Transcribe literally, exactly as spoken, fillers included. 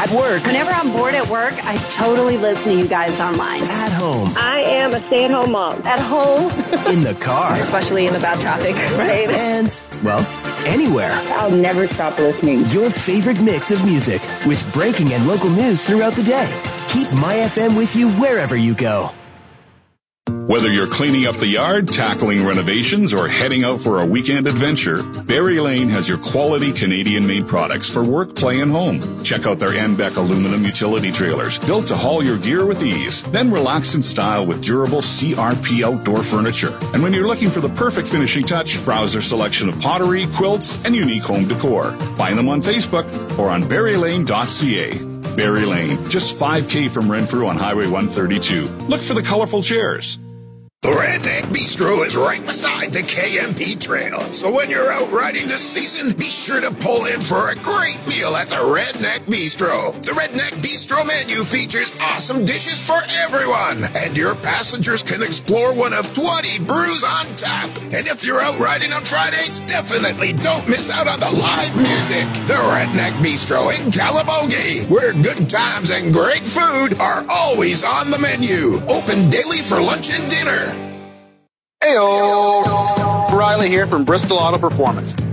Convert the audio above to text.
At work. Whenever I'm bored at work, I totally listen to you guys online. At home. I am a stay-at-home mom. At home. In the car. Especially in the bad traffic, right? And, well, anywhere. I'll never stop listening. Your favorite mix of music with breaking and local news throughout the day. Keep My F M with you wherever you go. Whether you're cleaning up the yard, tackling renovations, or heading out for a weekend adventure, Berry Lane has your quality Canadian-made products for work, play, and home. Check out their Enbeck aluminum utility trailers, built to haul your gear with ease. Then relax in style with durable C R P outdoor furniture. And when you're looking for the perfect finishing touch, browse their selection of pottery, quilts, and unique home decor. Find them on Facebook or on berry lane dot c a. Berry Lane, just five K from Renfrew on Highway one thirty-two. Look for the colorful chairs. The Redneck Bistro is right beside the K M P Trail. So when you're out riding this season, be sure to pull in for a great meal at the Redneck Bistro. The Redneck Bistro menu features awesome dishes for everyone. And your passengers can explore one of twenty brews on tap. And if you're out riding on Fridays, definitely don't miss out on the live music. The Redneck Bistro in Calabogie, where good times and great food are always on the menu. Open daily for lunch and dinner. Heyo! Riley here from Bristol Auto Performance.